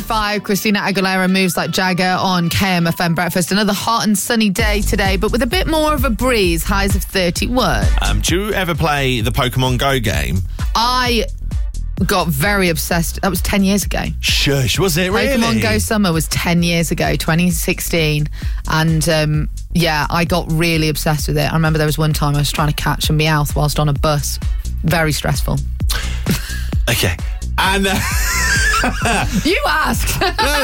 5, Christina Aguilera, Moves Like Jagger on KMFM Breakfast. Another hot and sunny day today, but with a bit more of a breeze, highs of 31. Do you ever play the Pokemon Go game? I got very obsessed. That was 10 years ago. Shush, was it really? Pokemon Go Summer was 10 years ago, 2016. And I got really obsessed with it. I remember there was one time I was trying to catch a Meowth whilst on a bus. Very stressful. Okay. And you asked.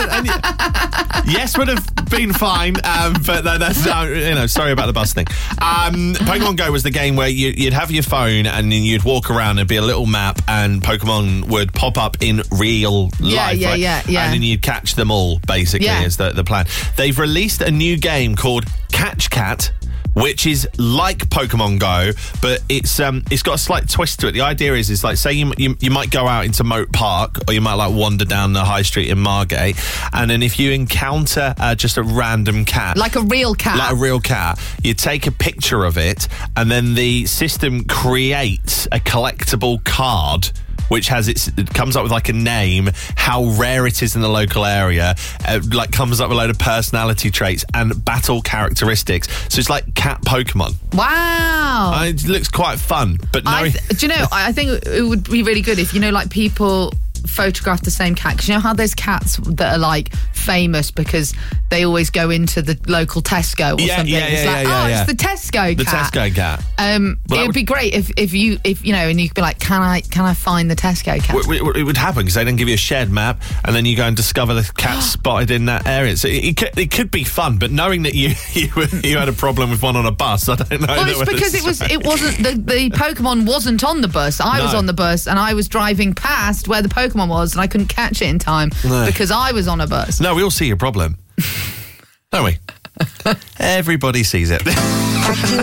Yes would have been fine, but that's sorry about the bus thing. Pokemon Go was the game where you'd have your phone and then you'd walk around. There'd be a little map, and Pokemon would pop up in real life. Yeah. And then you'd catch them all. Basically, is the plan. They've released a new game called Catch Cat, which is like Pokemon Go, but it's got a slight twist to it. The idea is like, say you might go out into Moat Park, or you might like wander down the high street in Margate, and then if you encounter just a random cat, like a real cat, you take a picture of it, and then the system creates a collectible card which it comes up with like a name, how rare it is in the local area, comes up with a load of personality traits and battle characteristics. So it's like cat Pokemon. Wow. It looks quite fun. But no, do you know, I think it would be really good if, people photograph the same cat, because you know how there's cats that are like famous because they always go into the local Tesco or something. It's the Tesco cat. The Tesco cat. It would be great if you and you could be like, can I find the Tesco cat? It would happen because they then give you a shared map, and then you go and discover the cat spotted in that area. So it could be fun, but knowing that you had a problem with one on a bus, I don't know. Well, it's because it wasn't the Pokemon wasn't on the bus. I was on the bus, and I was driving past where the Pokemon was, and I couldn't catch it in time because I was on a bus. No, we all see your problem. Don't we? Everybody sees it.